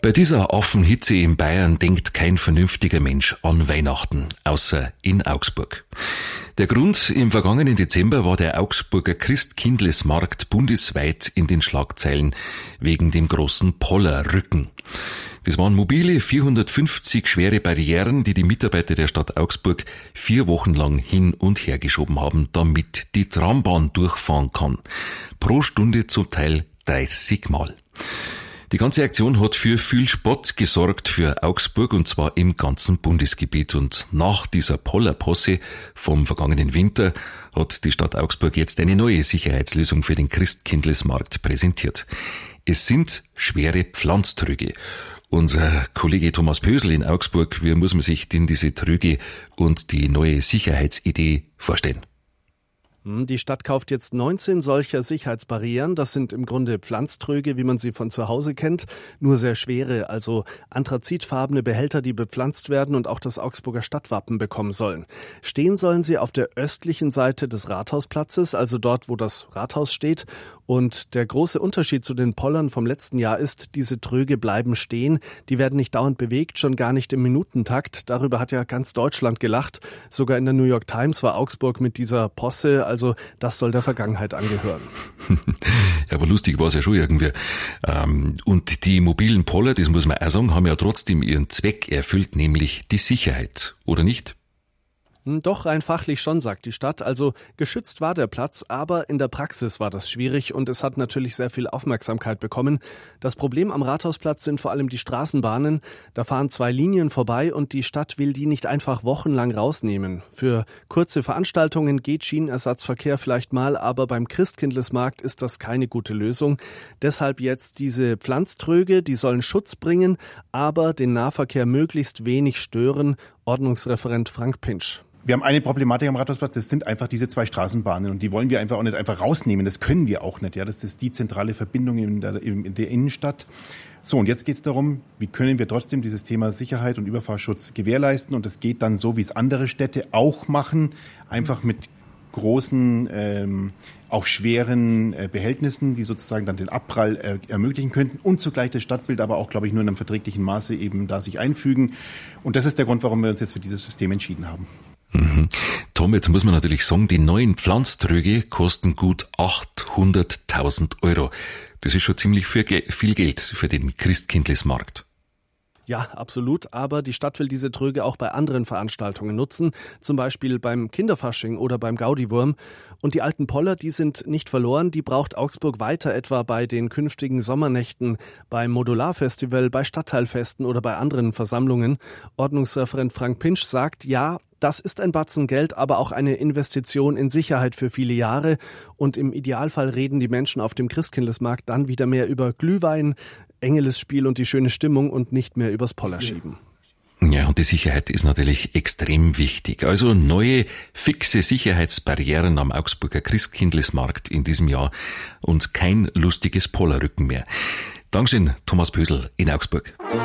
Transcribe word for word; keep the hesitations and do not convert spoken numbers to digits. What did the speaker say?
Bei dieser Affenhitze in Bayern denkt kein vernünftiger Mensch an Weihnachten, außer in Augsburg. Der Grund: im vergangenen Dezember war der Augsburger Christkindlesmarkt bundesweit in den Schlagzeilen wegen dem großen Pollerrücken. Das waren mobile, vierhundertfünfzig schwere Barrieren, die die Mitarbeiter der Stadt Augsburg vier Wochen lang hin und her geschoben haben, damit die Trambahn durchfahren kann. Pro Stunde zum Teil dreißig Mal. Die ganze Aktion hat für viel Spott gesorgt für Augsburg, und zwar im ganzen Bundesgebiet. Und nach dieser Pollerposse vom vergangenen Winter hat die Stadt Augsburg jetzt eine neue Sicherheitslösung für den Christkindlesmarkt präsentiert. Es sind schwere Pflanztröge. Unser Kollege Thomas Pösl in Augsburg, wie muss man sich denn diese Tröge und die neue Sicherheitsidee vorstellen? Die Stadt kauft jetzt neunzehn solcher Sicherheitsbarrieren. Das sind im Grunde Pflanztröge, wie man sie von zu Hause kennt, nur sehr schwere, also anthrazitfarbene Behälter, die bepflanzt werden und auch das Augsburger Stadtwappen bekommen sollen. Stehen sollen sie auf der östlichen Seite des Rathausplatzes, also dort, wo das Rathaus steht. Und der große Unterschied zu den Pollern vom letzten Jahr ist, diese Tröge bleiben stehen. Die werden nicht dauernd bewegt, schon gar nicht im Minutentakt. Darüber hat ja ganz Deutschland gelacht. Sogar in der New York Times war Augsburg mit dieser Posse. Also das soll der Vergangenheit angehören. Ja, aber lustig war es ja schon irgendwie. Und die mobilen Poller, das muss man auch sagen, haben ja trotzdem ihren Zweck erfüllt, nämlich die Sicherheit, oder nicht? Doch, rein fachlich schon, sagt die Stadt. Also geschützt war der Platz, aber in der Praxis war das schwierig und es hat natürlich sehr viel Aufmerksamkeit bekommen. Das Problem am Rathausplatz sind vor allem die Straßenbahnen. Da fahren zwei Linien vorbei und die Stadt will die nicht einfach wochenlang rausnehmen. Für kurze Veranstaltungen geht Schienenersatzverkehr vielleicht mal, aber beim Christkindlesmarkt ist das keine gute Lösung. Deshalb jetzt diese Pflanztröge, die sollen Schutz bringen, aber den Nahverkehr möglichst wenig stören. Ordnungsreferent Frank Pinsch. Wir haben eine Problematik am Rathausplatz, das sind einfach diese zwei Straßenbahnen und die wollen wir einfach auch nicht einfach rausnehmen, das können wir auch nicht. Ja, das ist die zentrale Verbindung in der, in der Innenstadt. So, und jetzt geht es darum, wie können wir trotzdem dieses Thema Sicherheit und Überfahrschutz gewährleisten, und das geht dann so, wie es andere Städte auch machen, einfach mit großen, ähm, auch schweren äh, Behältnissen, die sozusagen dann den Abprall äh, ermöglichen könnten und zugleich das Stadtbild aber auch, glaube ich, nur in einem verträglichen Maße eben da sich einfügen. Und das ist der Grund, warum wir uns jetzt für dieses System entschieden haben. Mhm. Tom, jetzt muss man natürlich sagen, die neuen Pflanztröge kosten gut achthunderttausend Euro. Das ist schon ziemlich viel Geld für den Christkindlesmarkt. Ja, absolut. Aber die Stadt will diese Tröge auch bei anderen Veranstaltungen nutzen, zum Beispiel beim Kinderfasching oder beim Gaudiwurm. Und die alten Poller, die sind nicht verloren. Die braucht Augsburg weiter, etwa bei den künftigen Sommernächten, beim Modularfestival, bei Stadtteilfesten oder bei anderen Versammlungen. Ordnungsreferent Frank Pinsch sagt, ja, das ist ein Batzen Geld, aber auch eine Investition in Sicherheit für viele Jahre. Und im Idealfall reden die Menschen auf dem Christkindlesmarkt dann wieder mehr über Glühwein, Engelesspiel und die schöne Stimmung und nicht mehr übers Pollerschieben. Ja, und die Sicherheit ist natürlich extrem wichtig. Also neue, fixe Sicherheitsbarrieren am Augsburger Christkindlesmarkt in diesem Jahr und kein lustiges Pollerrücken mehr. Dankeschön, Thomas Pösl in Augsburg.